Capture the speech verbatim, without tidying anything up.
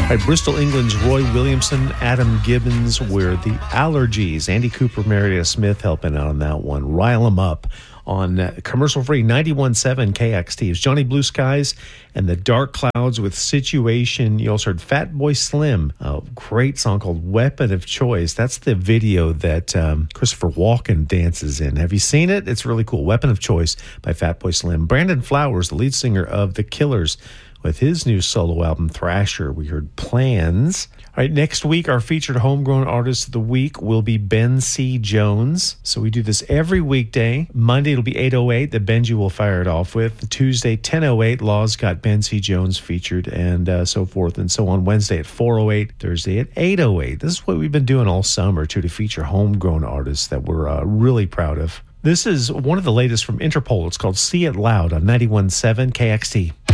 All right, Bristol, England's Roy Williamson, Adam Gibbons, where the Allergies. Andy Cooper, Meredith Smith helping out on that one. Rile 'em up on uh, commercial-free ninety-one point seven K X T. It's Johnny Blue Skies and the Dark Clouds with Situation. You also heard Fatboy Slim, a great song called Weapon of Choice. That's the video that um, Christopher Walken dances in. Have you seen it? It's really cool. Weapon of Choice by Fatboy Slim. Brandon Flowers, the lead singer of The Killers, with his new solo album, Thrasher. We heard Plans. All right, next week, our featured homegrown artist of the week will be Ben C. Jones. So we do this every weekday. Monday, it'll be eight oh eight that Benji will fire it off with. Tuesday, ten oh eight, Law's got Ben C. Jones featured, and uh, so forth and so on. Wednesday at four oh eight, Thursday at eight oh eight. This is what we've been doing all summer, too, to feature homegrown artists that we're uh, really proud of. This is one of the latest from Interpol. It's called See It Loud on ninety-one point seven K X T.